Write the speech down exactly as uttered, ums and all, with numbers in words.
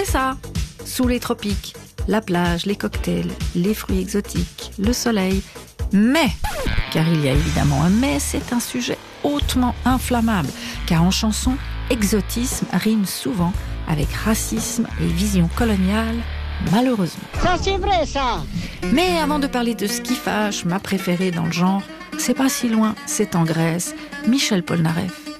C'est ça, sous les tropiques, la plage, les cocktails, les fruits exotiques, le soleil. Mais, car il y a évidemment un mais, c'est un sujet hautement inflammable, car en chanson, exotisme rime souvent avec racisme et vision coloniale, malheureusement. Ça c'est vrai ça. Mais avant de parler de ce qui fâche, ma préférée dans le genre, c'est pas si loin, c'est en Grèce, Michel Polnareff.